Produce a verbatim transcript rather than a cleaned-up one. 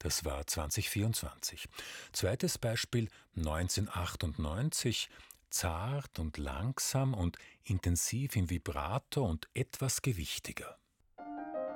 Das war zweitausendvierundzwanzig. Zweites Beispiel neunzehnhundertachtundneunzig, zart und langsam und intensiv im Vibrato und etwas gewichtiger.